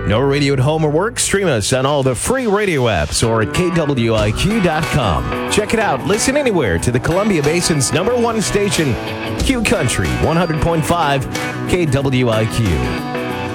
No radio at home or work? Stream us on all the free radio apps or at KWIQ.com. Check it out. Listen anywhere to the Columbia Basin's #1 station, Q Country 100.5 KWIQ.